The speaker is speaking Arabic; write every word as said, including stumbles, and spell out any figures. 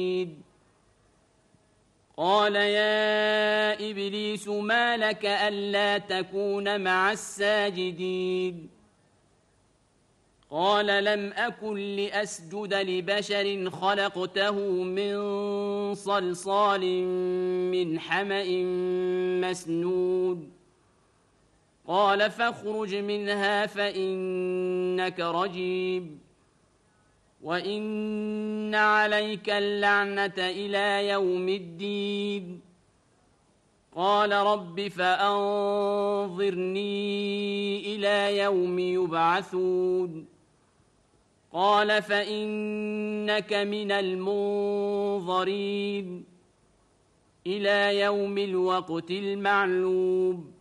قال يا إبليس ما لك ألا تكون مع الساجدين قال لم أكن لأسجد لبشر خلقته من صلصال من حمأ مسنود قال فاخرج منها فإنك رجيم وإن عليك اللعنة إلى يوم الدين قال رب فأنظرني إلى يوم يبعثون قال فإنك من المنظرين إلى يوم الوقت المعلوم